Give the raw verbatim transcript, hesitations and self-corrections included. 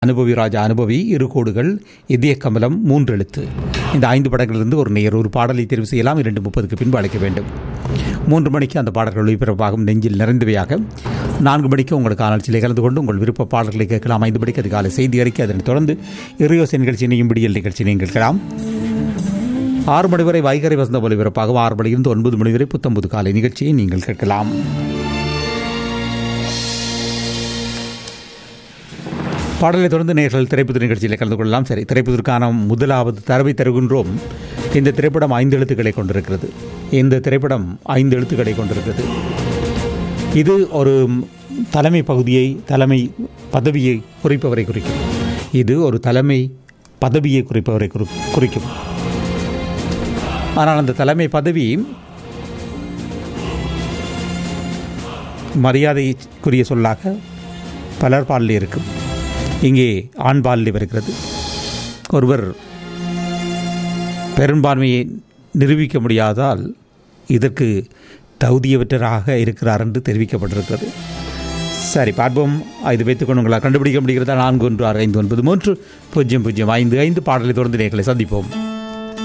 அனுபவி ராஜா அனுபவி, இரு கோடுகள், இதய கமலம், மூன்று எழுத்து. இந்த ஐந்து படங்களிலிருந்து ஒரு நேர் ஒரு பாடலை தெரிவு செய்யலாம். இரண்டு முப்பதுக்கு பின்பு அழைக்க வேண்டும். மூன்று மணிக்கு அந்த பாடல்கள் ஒளிபரப்பாகும் நெஞ்சில் நிறைந்தவையாக. நான்கு மணிக்கு உங்களுக்கு ஆராய்ச்சியில் கலந்து கொண்டு உங்கள் விருப்ப பாடல்களை கேட்கலாம். ஐந்து மணிக்கு அதிகாலை செய்தி அறிக்கை, அதனைத் தொடர்ந்து இறையோசை நிகழ்ச்சியினையும் விடியல் நிகழ்ச்சியினையும் கேட்கலாம். ஆறு மணி வரை வைகரை வசந்த ஒலிபரப்பாகும். ஆறு மணியிலிருந்து ஒன்பது மணி வரை புத்தம்புது காலை நிகழ்ச்சியை நீங்கள் கேட்கலாம். பாடலை தொடர்ந்து நேர்கள் திரைப்பட நிகழ்ச்சியில் கலந்து கொள்ளலாம். சரி, திரைப்பதற்கான முதலாவது தரவை தருகின்றோம். இந்த திரைப்படம் ஐந்து எழுத்துக்களை கொண்டிருக்கிறது. இந்த திரைப்படம் ஐந்து எழுத்துக்களை கொண்டிருக்கிறது. இது ஒரு தலைமை பகுதியை, தலைமை பதவியை குறிப்பவரை குறிக்கும். இது ஒரு தலைமை பதவியை குறிப்பவரை குறிக்கும். ஆனால் அந்த தலைமை பதவி மரியாதைக்குரிய சொல்லாக பலர் பாலில் இருக்கும். இங்கே ஆண் பாலில் வருகிறது. ஒருவர் பெரும்பான்மையை நிரூபிக்க முடியாதால் இதற்கு தகுதியற்றவராக இருக்கிறார் என்று தெரிவிக்கப்பட்டிருக்கிறது. சரி, பார்ப்போம். இது வைத்துக்கொண்டு உங்களால் கண்டுபிடிக்க முடிகிறதா? நான்கு ஒன்று ஆறு ஐந்து ஒன்பது மூன்று பூஜ்ஜியம் பூஜ்ஜியம் ஐந்து ஐந்து பாடலை தொடர்ந்து நேர்களை சந்திப்போம்.